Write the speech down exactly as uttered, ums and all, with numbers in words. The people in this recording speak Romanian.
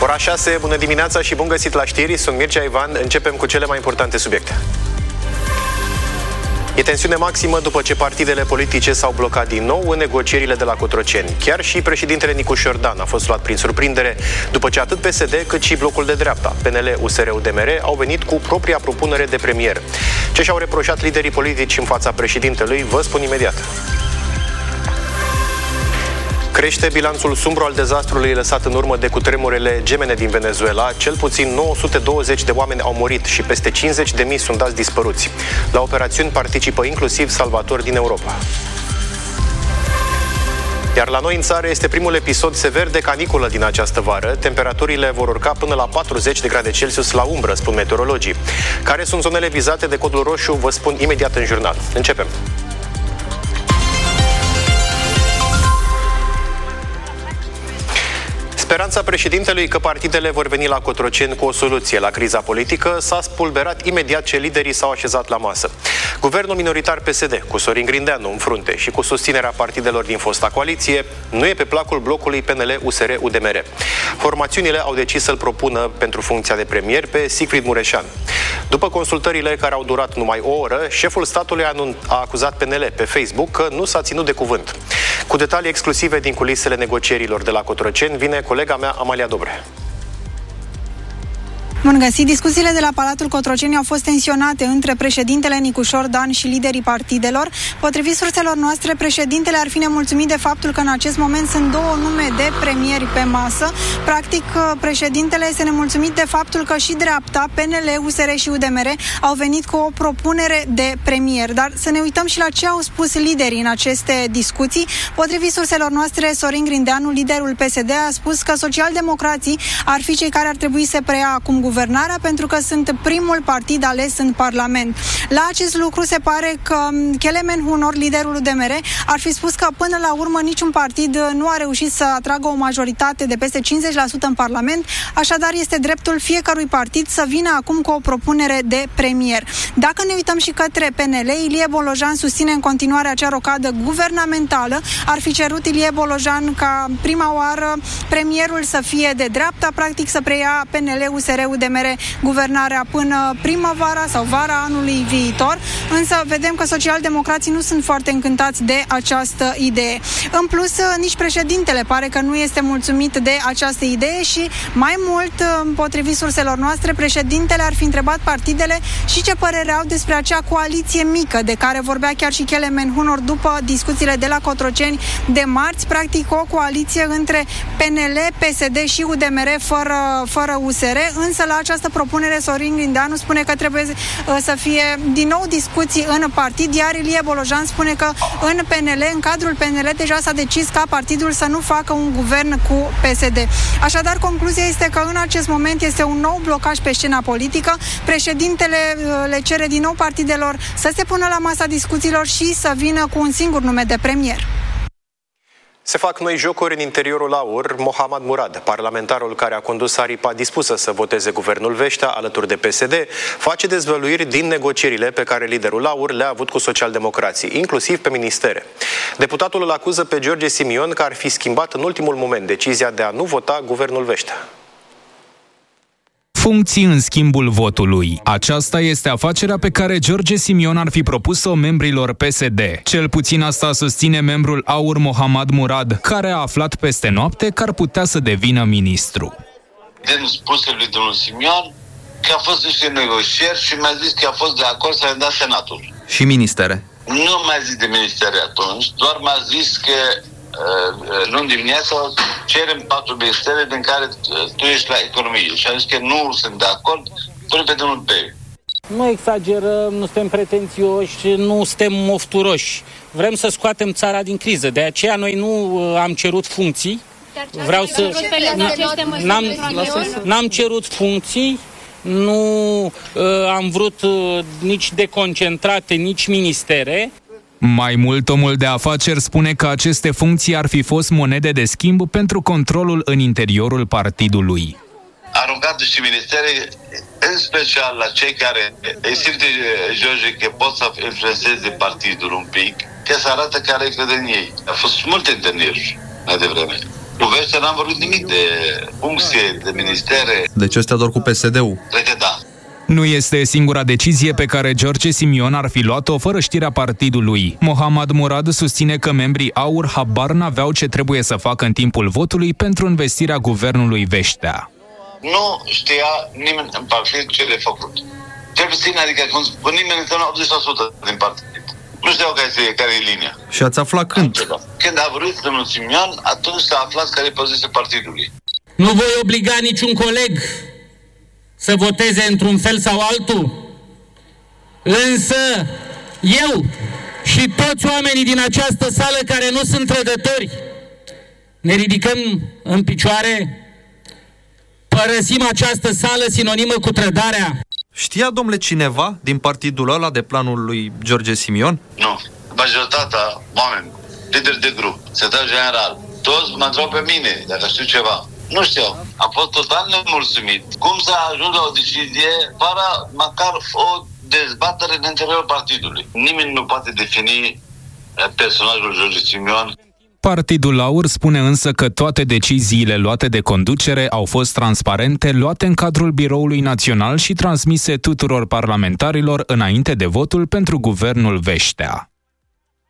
Ora șase, bună dimineața și bun găsit la știri, sunt Mircea Ivan, începem cu cele mai importante subiecte. E tensiune maximă după ce partidele politice s-au blocat din nou în negocierile de la Cotroceni. Chiar și președintele Nicu Șordan a fost luat prin surprindere după ce atât P S D cât și blocul de dreapta, P N L, U S R, U D M R, au venit cu propria propunere de premier. Ce și-au reproșat liderii politici în fața președintelui, vă spun imediat. Crește bilanțul sumbru al dezastrului lăsat în urmă de cutremurele gemene din Venezuela. Cel puțin nouă sute douăzeci de oameni au murit și peste cincizeci de mii sunt dați dispăruți. La operațiuni participă inclusiv salvatori din Europa. Iar la noi în țară este primul episod sever de caniculă din această vară. Temperaturile vor urca până la patruzeci de grade Celsius la umbră, spun meteorologii. Care sunt zonele vizate de codul roșu, vă spun imediat în jurnal. Începem! Speranța președintelui că partidele vor veni la Cotroceni cu o soluție la criza politică s-a spulberat imediat ce liderii s-au așezat la masă. Guvernul minoritar P S D, cu Sorin Grindeanu în frunte și cu susținerea partidelor din fosta coaliție, nu e pe placul blocului P N L, U S R, U D M R. Formațiunile au decis să-l propună pentru funcția de premier pe Sigrid Mureșan. După consultările care au durat numai o oră, șeful statului a, a acuzat P N L pe Facebook că nu s-a ținut de cuvânt. Cu detalii exclusive din culisele negocierilor de la Cotroceni vine colega mea Amalia Dobre. Bun găsit! Discuțiile de la Palatul Cotroceni au fost tensionate între președintele Nicu Șordan și liderii partidelor. Potrivit surselor noastre, președintele ar fi nemulțumit de faptul că în acest moment sunt două nume de premieri pe masă. Practic, președintele este nemulțumit de faptul că și dreapta, P N L, U S R și U D M R au venit cu o propunere de premier. Dar să ne uităm și la ce au spus liderii în aceste discuții. Potrivit surselor noastre, Sorin Grindeanu, liderul P S D, a spus că socialdemocrații ar fi cei care ar trebui să preia acum guvernarea pentru că sunt primul partid ales în Parlament. La acest lucru se pare că Kelemen Hunor, liderul U D M R, ar fi spus că până la urmă niciun partid nu a reușit să atragă o majoritate de peste cincizeci la sută în Parlament, așadar este dreptul fiecărui partid să vină acum cu o propunere de premier. Dacă ne uităm și către P N L, Ilie Bolojan susține în continuare acea rocadă guvernamentală. Ar fi cerut Ilie Bolojan ca prima oară premierul să fie de dreapta, practic să preia P N L, U S R, U D M R guvernarea până primăvara sau vara anului viitor, însă vedem că socialdemocrații nu sunt foarte încântați de această idee. În plus, nici președintele pare că nu este mulțumit de această idee și mai mult, potrivit surselor noastre, președintele ar fi întrebat partidele și ce părere au despre acea coaliție mică de care vorbea chiar și Kelemen Hunor după discuțiile de la Cotroceni de marți, practic o coaliție între P N L, P S D și U D M R fără, fără U S R, însă la această propunere Sorin Grindeanu spune că trebuie uh, să fie din nou discuții în partid, iar Ilie Bolojan spune că în P N L, în cadrul P N L, deja s-a decis ca partidul să nu facă un guvern cu P S D. Așadar, concluzia este că în acest moment este un nou blocaj pe scena politică. Președintele uh, le cere din nou partidelor să se pună la masa discuțiilor și să vină cu un singur nume de premier. Se fac noi jocuri în interiorul A U R. Mohamed Murad, parlamentarul care a condus aripa dispusă să voteze guvernul Veștea alături de P S D, face dezvăluiri din negocierile pe care liderul A U R le-a avut cu socialdemocrații, inclusiv pe ministere. Deputatul îl acuză pe George Simion că ar fi schimbat în ultimul moment decizia de a nu vota guvernul Veștea. Funcții în schimbul votului. Aceasta este afacerea pe care George Simion ar fi propus-o membrilor P S D. Cel puțin asta susține membrul A U R Mohamed Murad, care a aflat peste noapte că ar putea să devină ministru. Din spusele lui domnul Simion că a fost niște negocieri și mi-a zis că a fost de acord să le dea Senatul. Și ministere? Nu mi-a zis de ministere atunci, doar mi-a zis că luni dimineața cerem patru ministere din care tu ești la economie și am zis că nu sunt de acord, pune pe domnul Beiu. Nu exagerăm, nu suntem pretențioși, nu suntem mofturoși. Vrem să scoatem țara din criză, de aceea noi nu am cerut funcții. Vreau să... N-am, n-am cerut funcții, nu uh, am vrut uh, nici deconcentrate, nici ministere. Mai mult, omul de afaceri spune că aceste funcții ar fi fost monede de schimb pentru controlul în interiorul partidului. A rugat și ministere, în special la cei care îi simte George că pot să influențeze partidul un pic, că să arată care crede în ei. A fost multe întâlniri mai devreme. Cu Veștea n-am vorbit nimic de funcție, de ministere. Deci ăstea doar cu P S D-ul? Cred că da. Nu este singura decizie pe care George Simion ar fi luat-o fără știrea partidului. Mohamad Murad susține că membrii AUR habar n-aveau ce trebuie să facă în timpul votului pentru învestirea guvernului Veștea. Nu știa nimeni în partid ce le-a făcut. Cel puțin, adică cu nimeni înseamnă optzeci la sută din partid. Nu știau care, este, care e linia. Și ați aflat când? Când a vrut domnul Simion, atunci s-a aflat care e poziția partidului. Nu voi obliga niciun coleg să voteze într-un fel sau altul, însă eu și toți oamenii din această sală care nu sunt trădători ne ridicăm în picioare, părăsim această sală sinonimă cu trădarea. Știa, domnule, cineva din partidul ăla de planul lui George Simion? Nu. Majoritatea oameni, lideri de grup, secretar general, toți mă întreau pe mine dacă știu ceva. Nu știu. Am fost total nemulțumit. Cum să ajung la o decizie fără măcar o dezbatere în interiorul partidului. Nimeni nu poate defini personajul George Simion. Partidul AUR spune însă că toate deciziile luate de conducere au fost transparente, luate în cadrul Biroului Național și transmise tuturor parlamentarilor înainte de votul pentru guvernul Veștea.